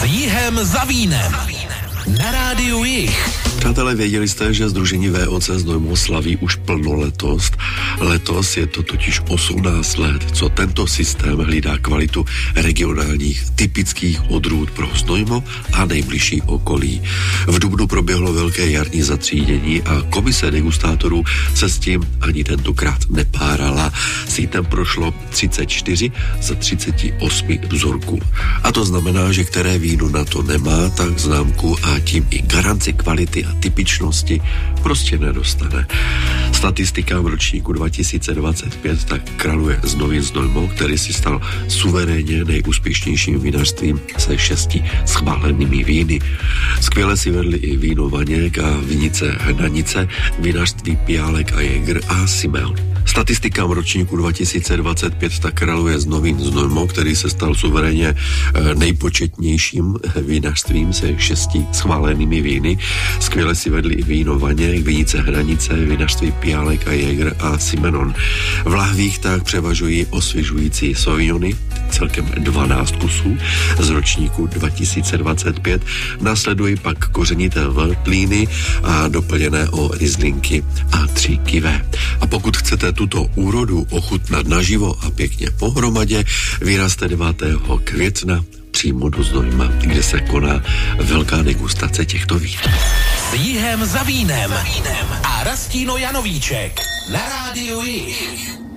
Jihem za vínem. Na rádiu Jih. Přátelé, věděli jste, že sdružení VOC Znojmo slaví už plnoletost? Letos je to totiž 18 let, co tento systém hlídá kvalitu regionálních typických odrůd pro Znojmo a nejbližší okolí. V dubnu proběhlo velké jarní zatřídění a komise degustátorů se s tím ani tentokrát nepárala. Sítem prošlo 34 z 38 vzorků. A to znamená, že které víno na to nemá, tak známku a tím i garanci kvality a typičnosti prostě nedostane. Statistika v ročníku 2025 tak králuje z novin Znojmo, který si stal suverénně nejúspěšnějším vinařstvím se 6 schválenými víny. Skvěle si vedli i víno Vaněk a vinice Hnanice, vinařství Piálek a Jäger a Simeon. Statistika v ročníku 2025 tak králuje z novin Znojmo, který se stal suverénně nejpočetnějším vinařstvím se 6 schválenými víny. Skvěle si vedli i víno Vaněk, vinice Hranice, vinařství Piálek a Jäger a Simenon. V lahvích tak převažují osvěžující Sauvignony, celkem 12 kusů z ročníku 2025. Následují pak kořenité Veltlíny a doplněné o Rieslingy a 3 Cuvée. A pokud chcete tuto úrodu ochutnat naživo a pěkně pohromadě, vyrazte 9. května přímo do Znojma, kde se koná velká degustace těchto vín. S Jihem za vínem a Rastíno Janovíček na rádiu Jih.